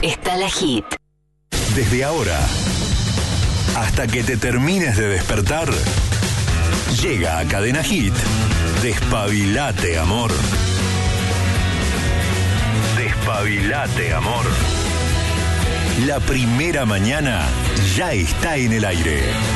está la hit. Desde ahora hasta que te termines de despertar, llega a Cadena Hit Despabilate, amor. Despabilate, amor. La primera mañana ya está en el aire.